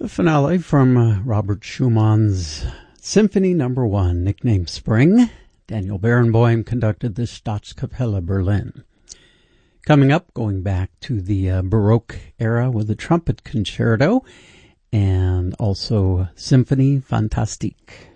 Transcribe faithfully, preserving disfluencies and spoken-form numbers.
The finale from uh, Robert Schumann's Symphony Number One, nicknamed Spring. Daniel Barenboim conducted the Staatskapelle Berlin. Coming up, going back to the uh, Baroque era with the trumpet concerto and also Symphonie Fantastique.